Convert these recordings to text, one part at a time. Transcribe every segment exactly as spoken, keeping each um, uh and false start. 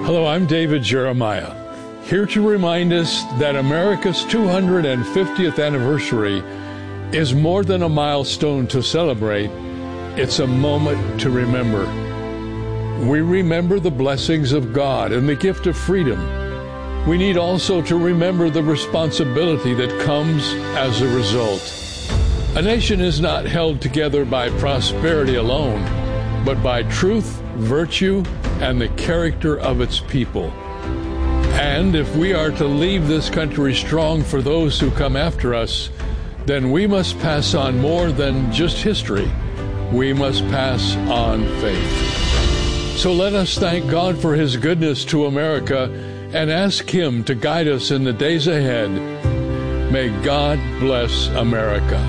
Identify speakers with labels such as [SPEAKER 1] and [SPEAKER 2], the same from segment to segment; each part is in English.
[SPEAKER 1] Hello, I'm David Jeremiah, here to remind us that America's two hundred fiftieth anniversary is more than a milestone to celebrate. It's a moment to remember. We remember the blessings of God and the gift of freedom. We need also to remember the responsibility that comes as a result. A nation is not held together by prosperity alone, but by truth, virtue, and the character of its people. And if we are to leave this country strong for those who come after us, then we must pass on more than just history. We must pass on faith. So let us thank God for His goodness to America and ask Him to guide us in the days ahead. May God bless America.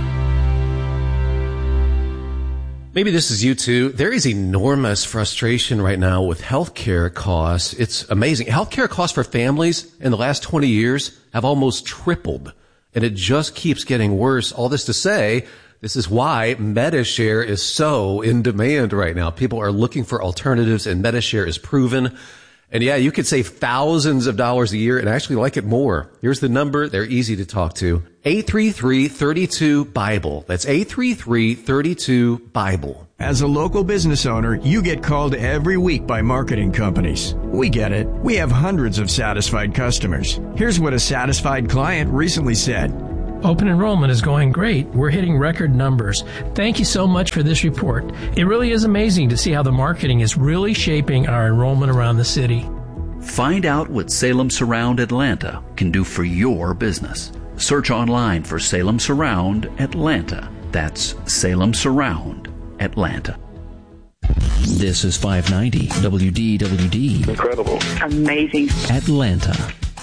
[SPEAKER 2] Maybe this is you too. There is enormous frustration right now with healthcare costs. It's amazing. Healthcare costs for families in the last twenty years have almost tripled, and it just keeps getting worse. All this to say, this is why Medi-Share is so in demand right now. People are looking for alternatives, and Medi-Share is proven. And yeah, you could save thousands of dollars a year and actually like it more. Here's the number. They're easy to talk to. eight three three, three two, BIBLE. That's eight three three, three two, BIBLE.
[SPEAKER 3] As a local business owner, you get called every week by marketing companies. We get it. We have hundreds of satisfied customers. Here's what a satisfied client recently said.
[SPEAKER 4] Open enrollment is going great. We're hitting record numbers. Thank you so much for this report. It really is amazing to see how the marketing is really shaping our enrollment around the city.
[SPEAKER 5] Find out what Salem Surround Atlanta can do for your business. Search online for Salem Surround Atlanta. That's Salem Surround Atlanta. This is five ninety W D W D.
[SPEAKER 6] Incredible.
[SPEAKER 7] Amazing.
[SPEAKER 5] Atlanta.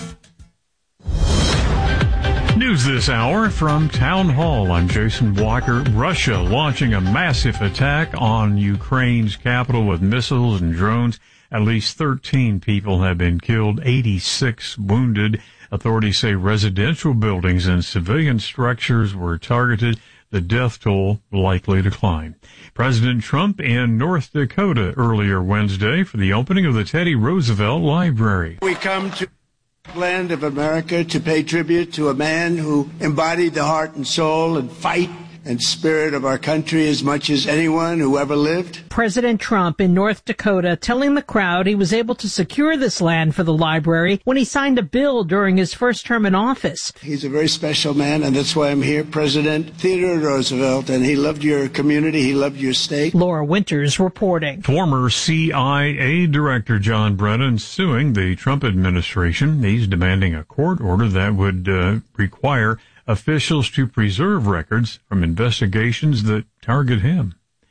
[SPEAKER 8] News this hour from Town Hall. I'm Jason Walker. Russia launching a massive attack on Ukraine's capital with missiles and drones. At least thirteen people have been killed, eighty-six wounded. Authorities say residential buildings and civilian structures were targeted. The death toll likely to climb. President Trump in North Dakota earlier Wednesday for the opening of the Teddy Roosevelt Library.
[SPEAKER 9] We come to land of America to pay tribute to a man who embodied the heart and soul and fight and spirit of our country as much as anyone who ever lived.
[SPEAKER 10] President Trump in North Dakota telling the crowd he was able to secure this land for the library when he signed a bill during his first term in office.
[SPEAKER 9] He's a very special man, and that's why I'm here, President Theodore Roosevelt, and he loved your community, he loved your state.
[SPEAKER 10] Laura Winters reporting.
[SPEAKER 8] Former C I A Director John Brennan suing the Trump administration. He's demanding a court order that would uh, require officials to preserve records from investigations that target him.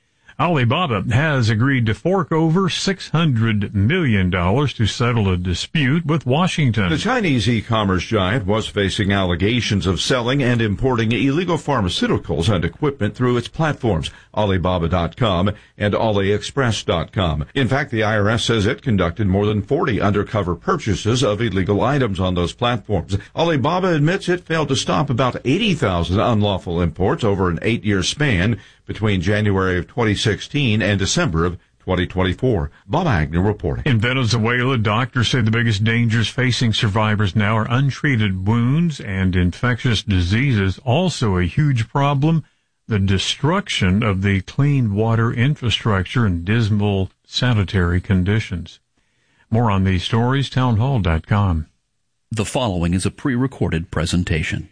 [SPEAKER 8] Alibaba has agreed to fork over six hundred million dollars to settle a dispute with Washington.
[SPEAKER 11] The Chinese e-commerce giant was facing allegations of selling and importing illegal pharmaceuticals and equipment through its platforms, Alibaba dot com and AliExpress dot com. In fact, the I R S says it conducted more than forty undercover purchases of illegal items on those platforms. Alibaba admits it failed to stop about eighty thousand unlawful imports over an eight-year span between January of twenty sixteen and December of twenty twenty-four. Bob Agnew reporting.
[SPEAKER 8] In Venezuela, doctors say the biggest dangers facing survivors now are untreated wounds and infectious diseases. Also a huge problem, the destruction of the clean water infrastructure and dismal sanitary conditions. More on these stories, townhall dot com.
[SPEAKER 5] The following is a pre-recorded presentation.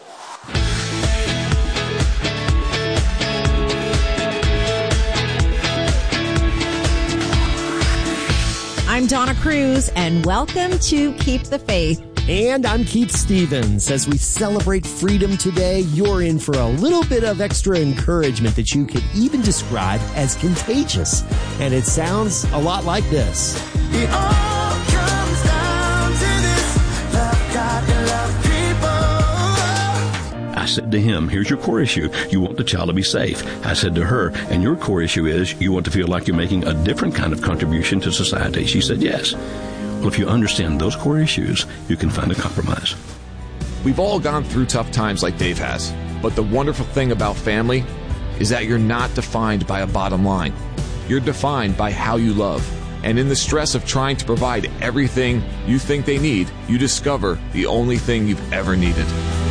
[SPEAKER 12] I'm Donna Cruz, and welcome to Keep the Faith.
[SPEAKER 13] And I'm Keith Stevens. As we celebrate freedom today, you're in for a little bit of extra encouragement that you could even describe as contagious. And it sounds a lot like this.
[SPEAKER 14] It all comes down to this. Love God and love people.
[SPEAKER 15] I said to him, here's your core issue. You want the child to be safe. I said to her, and your core issue is you want to feel like you're making a different kind of contribution to society. She said, yes. Well, if you understand those core issues, you can find a compromise.
[SPEAKER 16] We've all gone through tough times like Dave has. But the wonderful thing about family is that you're not defined by a bottom line. You're defined by how you love. And in the stress of trying to provide everything you think they need, you discover the only thing you've ever needed.